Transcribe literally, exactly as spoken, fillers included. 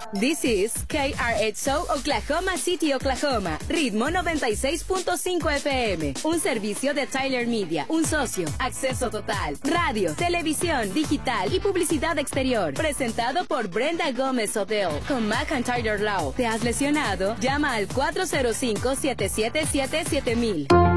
This is K R X O Oklahoma City, Oklahoma. Ritmo noventa y seis punto cinco F M. Un servicio de Tyler Media. Un socio. Acceso total. Radio, televisión, digital y publicidad exterior. Presentado por Brenda Gómez Hotel. Con McIntyre Law. ¿Te has lesionado? Llama al cuatro cero cinco, siete siete siete, siete mil.